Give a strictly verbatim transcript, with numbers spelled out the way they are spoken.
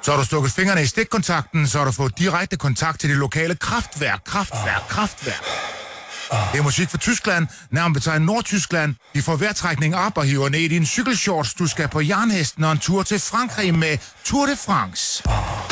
Så har du stukket fingrene i stikkontakten, så har du fået direkte kontakt til det lokale kraftværk, kraftværk, kraftværk. Det er musik fra Tyskland, nærmere betegnet Nordtyskland. De får vejrtrækning op og hiver ned i dine cykelshorts. Du skal på jernhesten og en tur til Frankrig med Tour de France.